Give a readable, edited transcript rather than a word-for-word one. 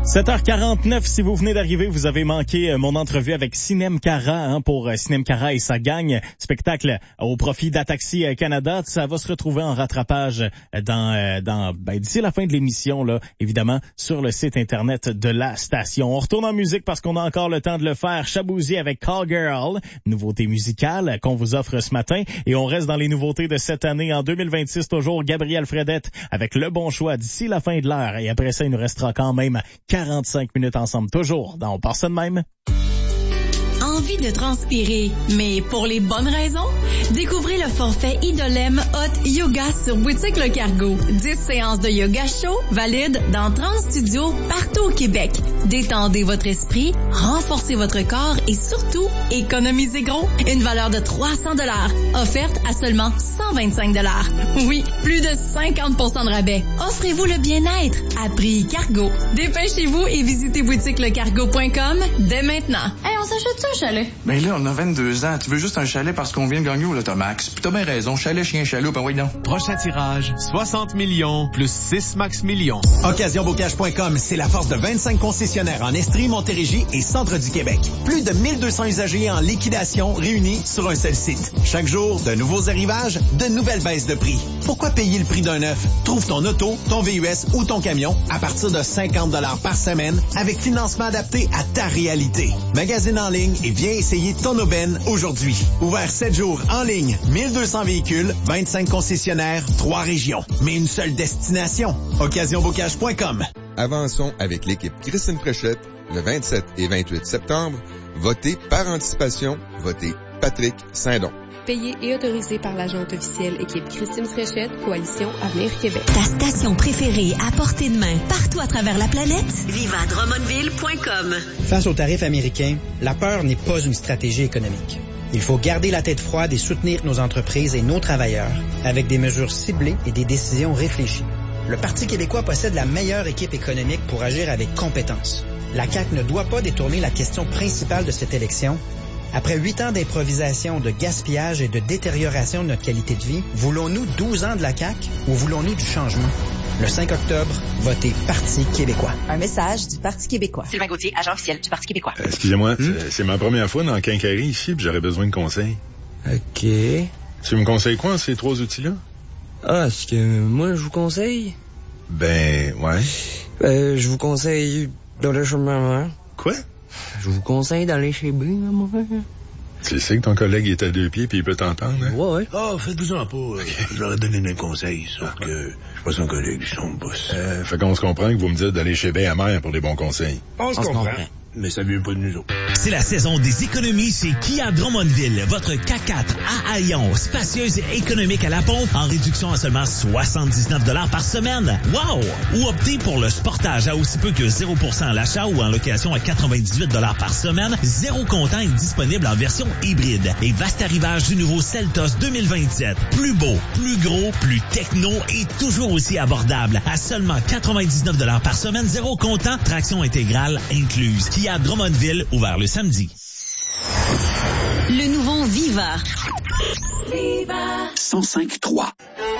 7h49, si vous venez d'arriver, vous avez manqué mon entrevue avec Sinem Cara pour Sinem Cara et sa gang. Spectacle au profit d'Ataxi Canada. Ça va se retrouver en rattrapage d'ici la fin de l'émission, là, évidemment, sur le site internet de la station. On retourne en musique parce qu'on a encore le temps de le faire. Chabousier avec Call Girl, nouveauté musicale qu'on vous offre ce matin. Et on reste dans les nouveautés de cette année. En 2026, toujours Gabriel Fredette avec le bon choix d'ici la fin de l'heure. Et après ça, il nous restera quand même 45 minutes ensemble, toujours dans On part ça de même. Envie de transpirer, mais pour les bonnes raisons? Découvrez le forfait Idolem Hot Yoga sur Boutique Le Cargo. 10 séances de yoga chaud valides dans 30 studios partout au Québec. Détendez votre esprit, renforcez votre corps et surtout, économisez gros. Une valeur de 300 $, offerte à seulement 125 $. Oui, plus de 50% de rabais. Offrez-vous le bien-être à prix cargo. Dépêchez-vous et visitez boutiquelecargo.com dès maintenant. Hey, on s'achète ça, chalet? Ben là, on a 22 ans. Tu veux juste un chalet parce qu'on vient de gagner au Lotomax. Puis t'as bien raison. Chalet, chien, chaloupe, ben oui, non. Prochain tirage, 60 millions plus 6 max millions. OccasionBocage.com, c'est la force de 25 concessionnaires en Estrie, Montérégie et centre du Québec. Plus de 1200 usagers en liquidation réunis sur un seul site. Chaque jour, de nouveaux arrivages, de nouvelles baisses de prix. Pourquoi payer le prix d'un neuf? Trouve ton auto, ton VUS ou ton camion à partir de 50 $ par semaine avec financement adapté à ta réalité. Magasine en ligne et viens essayer ton aubaine aujourd'hui. Ouvert 7 jours en ligne, 1200 véhicules, 25 concessionnaires, 3 régions. Mais une seule destination. OccasionBocage.com. Avançons avec l'équipe Christine Fréchette le 27 et 28 septembre. Votez par anticipation. Votez Patrick Saint-Don. Payé et autorisé par l'agente officielle équipe Christine Fréchette, Coalition Avenir Québec. Ta station préférée à portée de main, partout à travers la planète? Vivadromonville.com. Face aux tarifs américains, la peur n'est pas une stratégie économique. Il faut garder la tête froide et soutenir nos entreprises et nos travailleurs avec des mesures ciblées et des décisions réfléchies. Le Parti québécois possède la meilleure équipe économique pour agir avec compétence. La CAQ ne doit pas détourner la question principale de cette élection. Après 8 ans d'improvisation, de gaspillage et de détérioration de notre qualité de vie, voulons-nous 12 ans de la CAQ ou voulons-nous du changement? Le 5 octobre, votez Parti québécois. Un message du Parti québécois. Sylvain Gauthier, agent officiel du Parti québécois. Excusez-moi, c'est ma première fois dans le Quincaillerie ici, puis j'aurais besoin de conseils. OK. Tu me conseilles quoi, ces 3 outils-là? Ah, est-ce que moi, je vous conseille? Ben, ouais. Je vous conseille d'aller chez ma mère. Quoi? Je vous conseille d'aller chez B, moi. Tu sais que ton collègue est à 2 pieds puis il peut t'entendre, hein? Ouais. Oh, faites-vous-en pas. Je leur ai donné un conseil, sauf que je suis pas son collègue, je suis son boss. Fait qu'on se comprend que vous me dites d'aller chez B à mère pour des bons conseils. On se comprend. Mais ça vient pas de nous autres. C'est la saison des économies chez Kia Drummondville. Votre K4 à Haillon, spacieuse et économique à la pompe, en réduction à seulement 79 $ par semaine. Wow! Ou optez pour le Sportage à aussi peu que 0% à l'achat ou en location à 98 $ par semaine. 0 comptant est disponible en version hybride. Et vaste arrivage du nouveau Seltos 2027. Plus beau, plus gros, plus techno et toujours aussi abordable. À seulement 99 $ par semaine, 0 comptant, traction intégrale incluse. Kia Drummondville, ouvert le samedi. Le nouveau Viva. Viva 105.3.